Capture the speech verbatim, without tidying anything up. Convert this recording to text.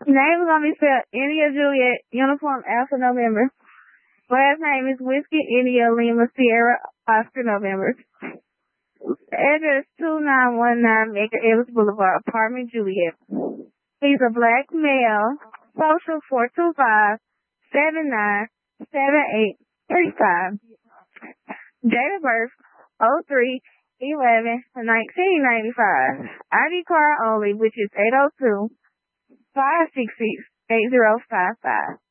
Name is gonna be spelled India Juliet Uniform Alpha November. Last name is Whiskey India Lima Sierra Oscar November. Address two nine one nine Maker Evans Boulevard, Apartment Juliet. He's a black male. Social four two five seven nine seven eight three five. Date of birth oh three eleven nineteen ninety-five. I D card only, which is eight oh two five six six eight zero five five.